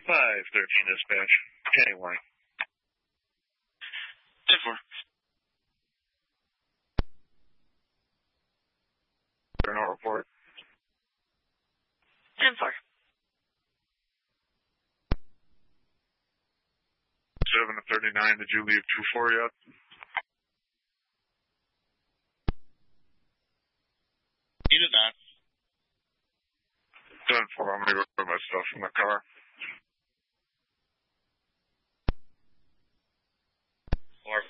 513 dispatch. Any warning. 10-4. Burnout report. 10-4. 7-39, did you leave 2-4 yet? He did not. 10-4, I'm going to go put my stuff in the car. Or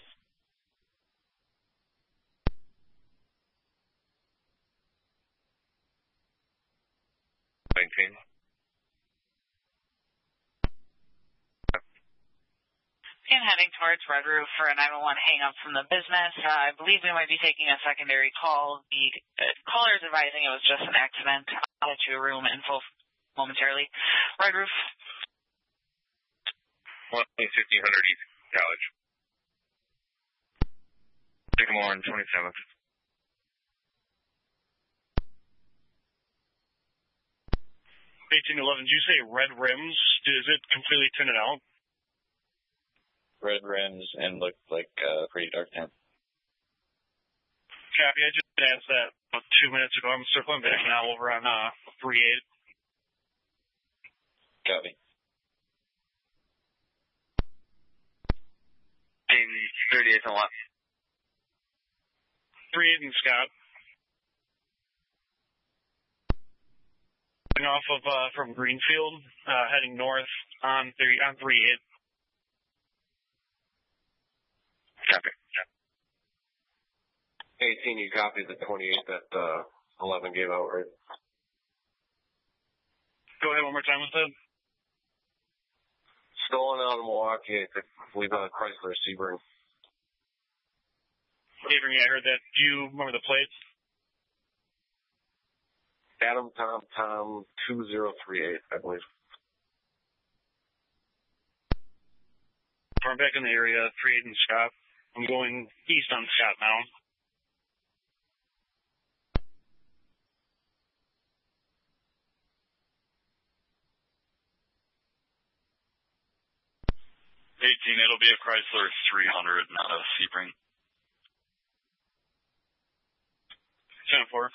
19. And heading towards Red Roof for a 911 hang-up from the business. I believe we might be taking a secondary call. The caller is advising it was just an accident. I'll get you a room info momentarily. Red Roof. 1500 East College. Sycamore on 27th. 1811, did you say red rims? Is it completely tinted out? Red rims and looked like pretty dark tan. Copy, I just asked that about 2 minutes ago. I'm circling back now over on 3-8. Copy. 38 and what? 3-8 and Scott. Coming off of from Greenfield, heading north on 3-8. Copy. 18, you copied the 28 that 11 gave out, right? Go ahead one more time with that. Stolen out of Milwaukee, I believe Chrysler Sebring. Sebring, yeah, I heard that. Do you remember the plates? Adam Tom 2038, I believe. I'm back in the area, 3-8 and Scott. I'm going east on Scott now. It'll be a Chrysler 300, not a Sebring. 10-4.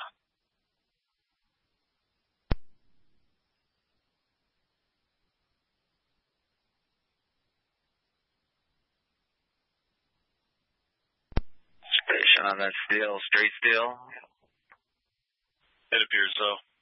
Station on that steel, straight steel? It appears so.